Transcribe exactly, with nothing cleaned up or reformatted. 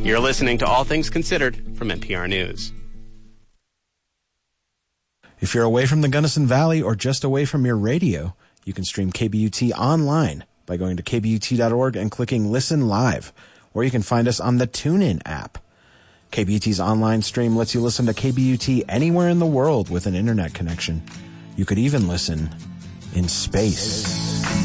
You're listening to All Things Considered from N P R News. If you're away from the Gunnison Valley or just away from your radio, you can stream K B U T online by going to K B U T dot org and clicking Listen Live, or you can find us on the TuneIn app. K B U T's online stream lets you listen to K B U T anywhere in the world with an internet connection. You could even listen in space.